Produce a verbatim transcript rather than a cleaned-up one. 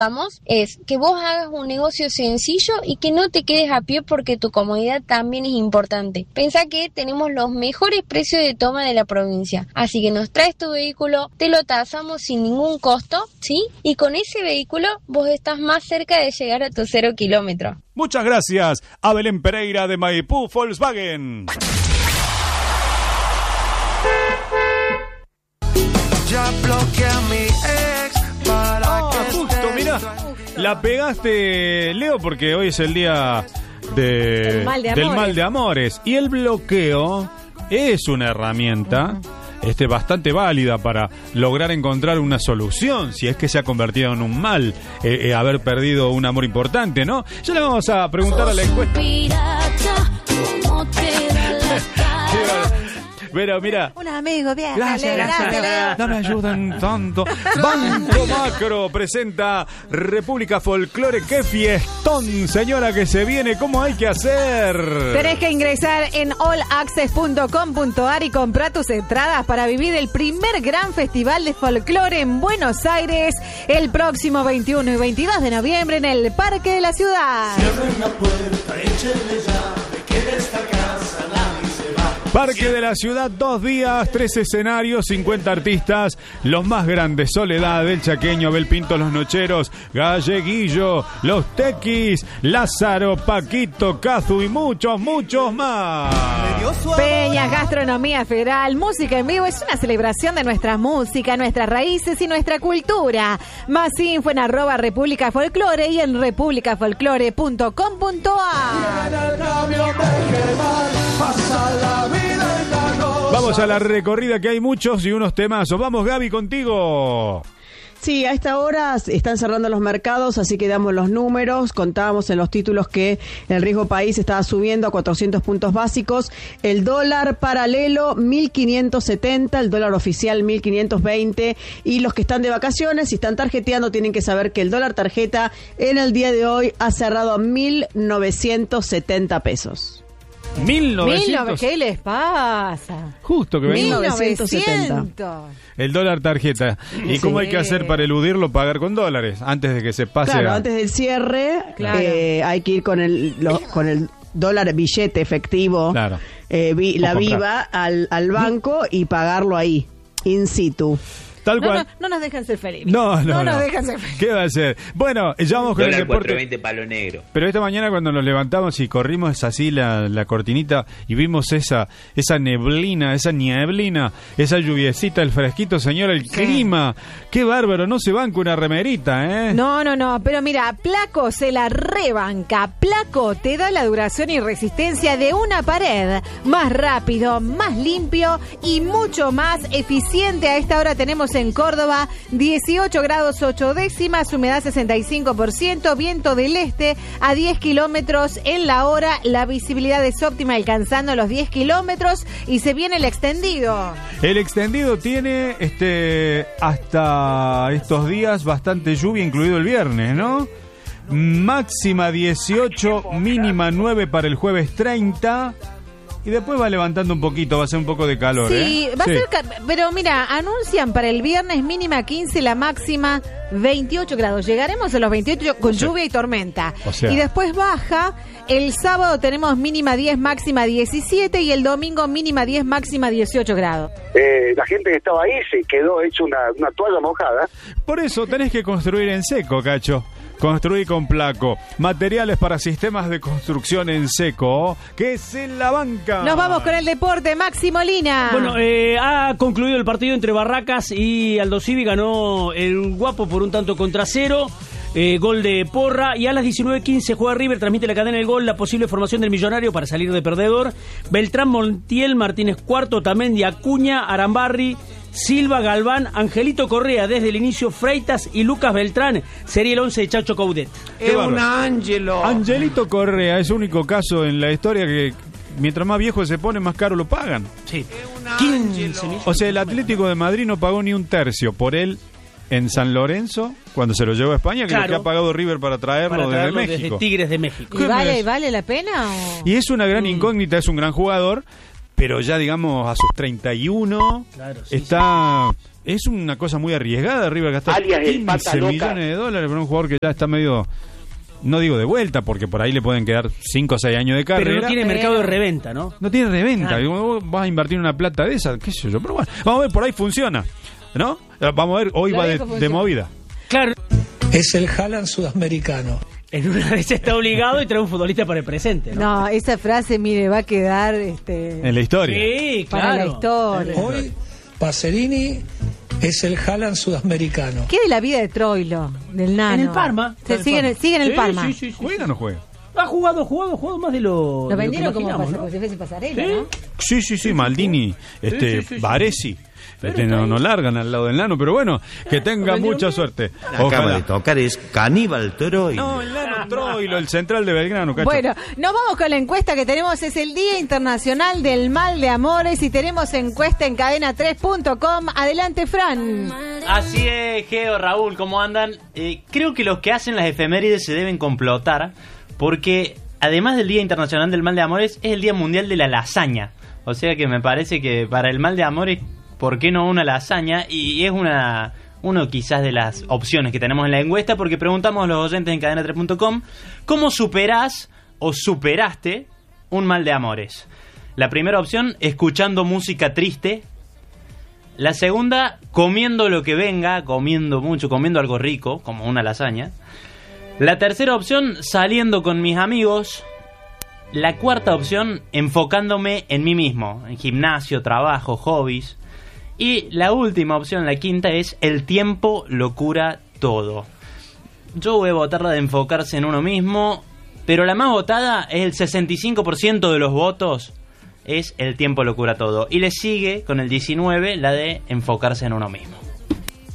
es que vos hagas un negocio sencillo y que no te quedes a pie porque tu comodidad también es importante. Pensá que tenemos los mejores precios de toma de la provincia, así que nos traes tu vehículo, te lo tasamos sin ningún costo, ¿sí? Y con ese vehículo vos estás más cerca de llegar a tu cero kilómetro. Muchas gracias a Belén Pereira de Maipú Volkswagen. Ya bloqueé a mi ex para ah, que justo, mira, la pegaste, Leo, porque hoy es el día de, el mal de del mal de amores. Y el bloqueo es una herramienta uh-huh. este, bastante válida para lograr encontrar una solución, si es que se ha convertido en un mal, eh, eh, haber perdido un amor importante, ¿no? Ya le vamos a preguntar a la encuesta. Pero mira, un amigo, bien. Gracias, gracias. No me ayudan tanto. Banco Macro presenta República Folclore. ¡Qué fiestón, señora, que se viene! ¿Cómo hay que hacer? Tenés que ingresar en all access punto com punto a r y comprar tus entradas para vivir el primer gran festival de folclore en Buenos Aires el próximo veintiuno y veintidós de noviembre en el Parque de la Ciudad. Cierren la puerta, échenle llave, que de esta casa nadie se va. Parque de la Ciudad, dos días, tres escenarios, cincuenta artistas, los más grandes: Soledad, El Chaqueño, Abel Pinto, Los Nocheros, Galleguillo, Los Tequis, Lázaro, Paquito, Cazu y muchos, muchos más. Peñas, gastronomía federal, música en vivo, es una celebración de nuestra música, nuestras raíces y nuestra cultura. Más info en arroba República Folclore y en república folclore punto com punto a r. Vamos a la recorrida, que hay muchos y unos temazos. Vamos, Gaby, contigo. Sí, a esta hora están cerrando los mercados, así que damos los números. Contábamos en los títulos que el riesgo país estaba subiendo a cuatrocientos puntos básicos. El dólar paralelo mil quinientos setenta, el dólar oficial mil quinientos veinte. Y los que están de vacaciones, si están tarjeteando, tienen que saber que el dólar tarjeta en el día de hoy ha cerrado a mil novecientos setenta pesos. mil novecientos. ¿Qué les pasa? Justo que mil novecientos setenta. El dólar tarjeta. ¿Y sí. cómo hay que hacer para eludirlo? Pagar con dólares antes de que se pase. Claro, a... antes del cierre, claro. eh, hay que ir con el lo, con el dólar billete efectivo, claro. eh, vi, la viva al, al banco y pagarlo ahí, in situ. Tal no, cual. No, no nos dejan ser felices. No, no, no. no. nos dejan ser felices. ¿Qué va a hacer? Bueno, ya vamos con el deporte. cuatrocientos veinte palo negro. Pero esta mañana cuando nos levantamos y corrimos así la, la cortinita y vimos esa esa neblina, esa nieblina, esa lluviecita, el fresquito, señor, el sí. clima. Qué bárbaro, no se banca una remerita, ¿eh? No, no, no, pero mira, Placo se la rebanca. Placo te da la duración y resistencia de una pared. Más rápido, más limpio y mucho más eficiente. A esta hora tenemos en Córdoba dieciocho grados ocho décimas, humedad sesenta y cinco por ciento, viento del este a diez kilómetros en la hora, la visibilidad es óptima alcanzando los diez kilómetros y se viene el extendido. El extendido tiene este hasta estos días bastante lluvia, incluido el viernes, ¿no? Máxima dieciocho, mínima nueve para el jueves treinta. Y después va levantando un poquito, va a ser un poco de calor, sí, ¿eh? va Sí, a ser, ca- pero mira, anuncian para el viernes mínima quince, la máxima veintiocho grados. Llegaremos a los veintiocho con o sea, lluvia y tormenta. O sea. Y después baja, el sábado tenemos mínima diez, máxima diecisiete y el domingo mínima diez, máxima dieciocho grados. Eh, la gente que estaba ahí se quedó hecho una, una toalla mojada. Por eso tenés que construir en seco, Cacho. Construir con Placo. Materiales para sistemas de construcción en seco, que es en la banca. Nos vamos con el deporte, Maxi Molina. Bueno, eh, ha concluido el partido entre Barracas y Aldo Civi. Ganó el Guapo por un tanto contra cero. Eh, gol de Porra. Y a las diecinueve quince juega River. Transmite la cadena El Gol. La posible formación del Millonario para salir de perdedor. Beltrán, Montiel, Martínez Cuarto, Tamendi, Acuña, Arambarri, Silva, Galván, Angelito Correa desde el inicio, Freitas y Lucas Beltrán. Sería el once de Chacho Coudet. Es un ángelo. Angelito Correa es el único caso en la historia que mientras más viejo se pone, más caro lo pagan. Sí. quince millones. O sea, el Atlético de Madrid no pagó ni un tercio por él en San Lorenzo cuando se lo llevó a España, que claro, lo que ha pagado River para traerlo, para traerlo desde México. Desde Tigres de México. ¿Y vale, vale la pena? O? Y es una gran mm. incógnita, es un gran jugador, pero ya digamos a sus treinta y uno claro, sí, está sí. es una cosa muy arriesgada. River gastar Alias el quince pata loca. millones de dólares por un jugador que ya está medio, no digo de vuelta, porque por ahí le pueden quedar cinco o seis años de carrera. Pero no tiene mercado de reventa, ¿no? No tiene reventa. Claro. Vos vas a invertir una plata de esa, qué sé yo. Pero bueno, vamos a ver, por ahí funciona, ¿no? Vamos a ver, hoy La va de, vieja de funciona. movida. Claro. Es el Haaland sudamericano. En una vez está obligado y trae un futbolista para el presente, ¿no? No, esa frase, mire, va a quedar este, En la historia. Sí, claro. para la historia. Hoy, Pacerini es el Haaland sudamericano. ¿Qué de la vida de Troilo, del Nano? En el Parma. Se Está sigue, en en el el, sigue en el Sí, Parma. sí, sí, sí. ¿Juega o no juega? Ha jugado, jugado, jugado más de lo. Lo de vendieron que como, imaginamos, pas- ¿no? como si fuese pasarela, Sí. ¿no? Sí, sí, sí, Maldini, este, sí, sí, sí. Baresi. Pero Este, está no, ahí. no largan al lado del Nano, pero bueno, que tenga vendieron mucha bien. suerte. Acaba Ojalá. de tocar es Caníbal Troilo. No, el Nano Troilo, el central de Belgrano, cacho. Bueno, nos vamos con la encuesta que tenemos. Es el Día Internacional del Mal de Amores y tenemos encuesta en cadena tres punto com. Adelante, Fran. Así es, Geo, Raúl, ¿cómo andan? Eh, creo que los que hacen las efemérides se deben complotar porque además del Día Internacional del Mal de Amores es el Día Mundial de la Lasaña. O sea que me parece que para el mal de amores, ¿por qué no una lasaña? Y es una uno quizás de las opciones que tenemos en la encuesta porque preguntamos a los oyentes en cadena tres punto com ¿cómo superás o superaste un mal de amores? La primera opción, escuchando música triste. La segunda, comiendo lo que venga, comiendo mucho, comiendo algo rico, como una lasaña. La tercera opción, saliendo con mis amigos. La cuarta opción, enfocándome en mí mismo, en gimnasio, trabajo, hobbies. Y la última opción, la quinta, es el tiempo lo cura todo. Yo voy a votar la de enfocarse en uno mismo, pero la más votada es el sesenta y cinco por ciento de los votos, es el tiempo lo cura todo. Y le sigue con el diecinueve la de enfocarse en uno mismo.